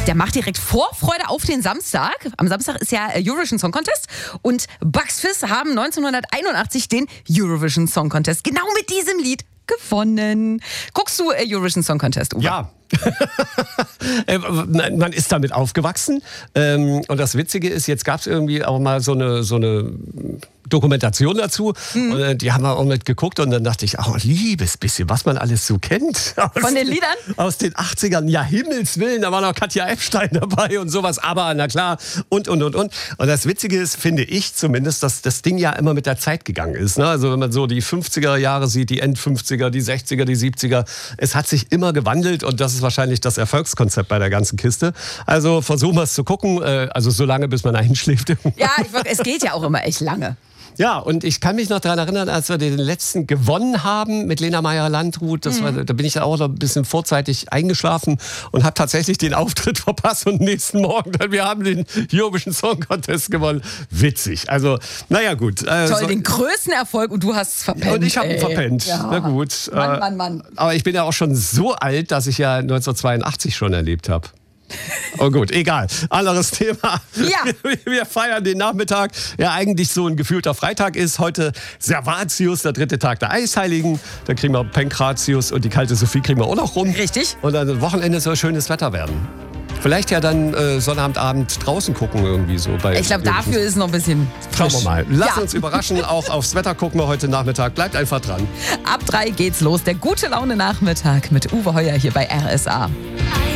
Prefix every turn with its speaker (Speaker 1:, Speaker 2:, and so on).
Speaker 1: Der macht direkt Vorfreude auf den Samstag. Am Samstag ist ja Eurovision Song Contest und Bucks Fizz haben 1981 den Eurovision Song Contest genau mit diesem Lied gewonnen. Guckst du Eurovision Song Contest, Uwe?
Speaker 2: Ja. Man ist damit aufgewachsen. Und das Witzige ist, jetzt gab es irgendwie auch mal so eine Dokumentation dazu. Und die haben wir auch mit geguckt und dann dachte ich, liebes bisschen, was man alles so kennt.
Speaker 1: Von den Liedern?
Speaker 2: Aus den 80ern. Ja, Himmels Willen, da war noch Katja Epstein dabei und sowas. Aber na klar, und. Und das Witzige ist, finde ich zumindest, dass das Ding ja immer mit der Zeit gegangen ist. Ne? Also wenn man so die 50er Jahre sieht, die End-50er, die 60er, die 70er. Es hat sich immer gewandelt und das ist wahrscheinlich das Erfolgskonzept bei der ganzen Kiste. Also versuchen wir es zu gucken, also so lange, bis man einschläft.
Speaker 1: Ja, es geht ja auch immer echt lange.
Speaker 2: Ja, und ich kann mich noch daran erinnern, als wir den letzten gewonnen haben mit Lena Meyer-Landrut, da bin ich auch noch ein bisschen vorzeitig eingeschlafen und habe tatsächlich den Auftritt verpasst und nächsten Morgen dann, wir haben den Eurovision Song Contest gewonnen. Witzig. Also, naja, gut.
Speaker 1: Toll, den größten Erfolg und du hast es verpennt.
Speaker 2: Und ich habe ihn verpennt.
Speaker 1: Ja.
Speaker 2: Na gut.
Speaker 1: Mann.
Speaker 2: Aber ich bin ja auch schon so alt, dass ich ja 1982 schon erlebt habe. Oh gut, egal. Anderes Thema.
Speaker 1: Ja.
Speaker 2: Wir feiern den Nachmittag. Ja, eigentlich so ein gefühlter Freitag ist. Heute Servatius, der 3. Tag der Eisheiligen. Da kriegen wir Pankratius und die kalte Sophie kriegen wir auch noch rum.
Speaker 1: Richtig.
Speaker 2: Und dann Wochenende soll schönes Wetter werden. Vielleicht ja dann Sonnabendabend draußen gucken irgendwie so.
Speaker 1: Ich glaube, dafür ist noch ein bisschen frisch.
Speaker 2: Schauen wir mal. Lass uns überraschen. Auch aufs Wetter gucken wir heute Nachmittag. Bleibt einfach dran.
Speaker 1: Ab 3 geht's los. Der gute Laune Nachmittag mit Uwe Heuer hier bei RSA.